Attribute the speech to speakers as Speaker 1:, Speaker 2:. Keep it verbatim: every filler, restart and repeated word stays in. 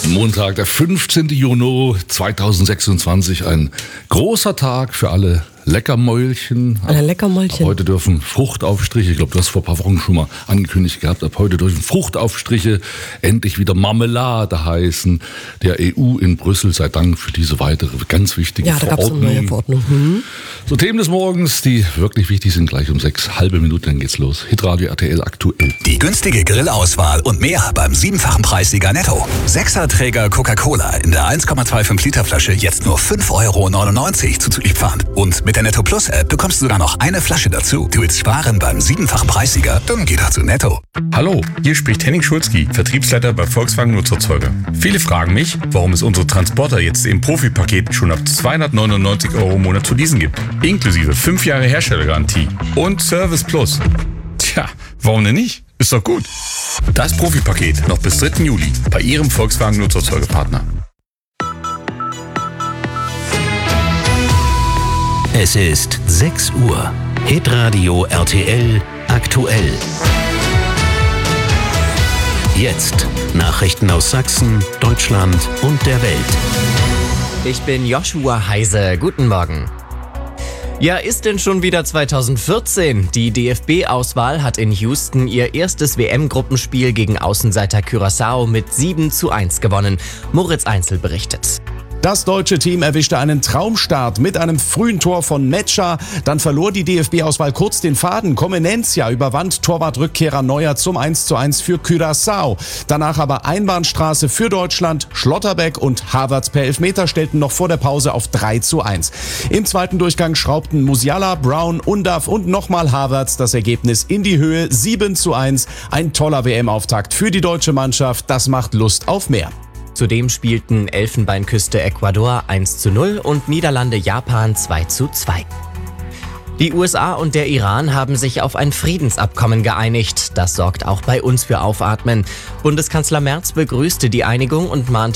Speaker 1: Montag, der fünfzehnten Juni zweitausendsechsundzwanzig. Ein großer Tag für alle Leckermäulchen.
Speaker 2: Alle Leckermäulchen.
Speaker 1: Ab heute dürfen Fruchtaufstriche, ich glaube, du hast vor ein paar Wochen schon mal angekündigt gehabt, ab heute dürfen Fruchtaufstriche endlich wieder Marmelade heißen. Der E U in Brüssel sei Dank für diese weitere ganz wichtige
Speaker 2: ja, da gab's
Speaker 1: Verordnung.
Speaker 2: eine neue Verordnung. Mhm.
Speaker 1: So, Themen des Morgens, die wirklich wichtig sind, gleich um sechs. Halbe Minute, dann geht's los. Hitradio R T L aktuell.
Speaker 3: Die günstige Grillauswahl und mehr beim siebenfachen Preissieger Netto. Sechserträger Coca-Cola in der eins Komma fünfundzwanzig Liter Flasche jetzt nur fünf Euro neunundneunzig zuzüglich Pfand. Und mit der Netto Plus App bekommst du sogar noch eine Flasche dazu. Du willst sparen beim siebenfachen Preissieger? Dann geh doch zu Netto.
Speaker 4: Hallo, hier spricht Henning Schulzki, Vertriebsleiter bei Volkswagen Nutzerzeuger. Viele fragen mich, warum es unsere Transporter jetzt im Profipaket schon ab zweihundertneunundneunzig Euro im Monat zu leasen gibt. Inklusive fünf Jahre Herstellergarantie und Service Plus. Tja, warum denn nicht? Ist doch gut. Das Profipaket noch bis dritten Juli bei Ihrem Volkswagen Nutzerzeugerpartner.
Speaker 5: Es ist sechs Uhr. Hitradio R T L aktuell. Jetzt Nachrichten aus Sachsen, Deutschland und der Welt.
Speaker 6: Ich bin Joshua Heise. Guten Morgen. Ja, ist denn schon wieder zweitausendvierzehn? Die D F B-Auswahl hat in Houston ihr erstes W M-Gruppenspiel gegen Außenseiter Curaçao mit sieben zu eins gewonnen. Moritz Einzel berichtet.
Speaker 7: Das deutsche Team erwischte einen Traumstart mit einem frühen Tor von Metscher. Dann verlor die D F B-Auswahl kurz den Faden. Comenencia überwand Torwartrückkehrer Neuer zum eins zu eins für Curaçao. Danach aber Einbahnstraße für Deutschland. Schlotterbeck und Havertz per Elfmeter stellten noch vor der Pause auf drei zu eins. Im zweiten Durchgang schraubten Musiala, Brown, Undav und nochmal Havertz das Ergebnis in die Höhe. sieben zu eins. Ein toller W M-Auftakt für die deutsche Mannschaft. Das macht Lust auf mehr.
Speaker 6: Zudem spielten Elfenbeinküste Ecuador eins zu null und Niederlande Japan zwei zu zwei. Die U S A und der Iran haben sich auf ein Friedensabkommen geeinigt. Das sorgt auch bei uns für Aufatmen. Bundeskanzler Merz begrüßte die Einigung und mahnte